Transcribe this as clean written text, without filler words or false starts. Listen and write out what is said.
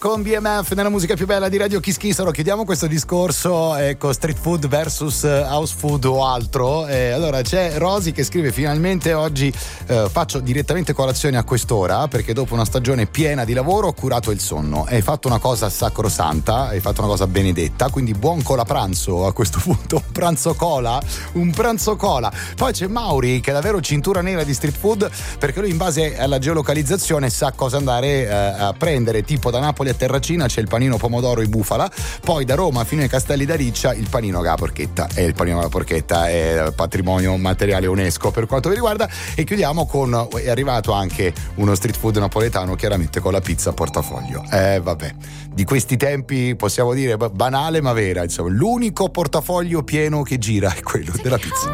Con BMF nella musica più bella di Radio Kiss Kiss. Allora chiudiamo questo discorso, ecco, street food versus house food o altro. Allora c'è Rosy che scrive: finalmente oggi faccio direttamente colazione a quest'ora perché dopo una stagione piena di lavoro ho curato il sonno. Hai fatto una cosa sacrosanta, hai fatto una cosa benedetta, quindi buon cola pranzo a questo punto. Un pranzo cola. Poi c'è Mauri che è davvero cintura nera di street food perché lui in base alla geolocalizzazione sa cosa andare a prendere, tipo da Napoli a Terracina c'è il panino pomodoro e bufala, poi da Roma fino ai Castelli d'Ariccia il panino alla porchetta, e il panino alla porchetta è patrimonio materiale UNESCO per quanto mi riguarda. E chiudiamo con, è arrivato anche uno street food napoletano, chiaramente con la pizza a portafoglio. Vabbè, di questi tempi possiamo dire banale ma vera, insomma, l'unico portafoglio pieno che gira è quello della pizza.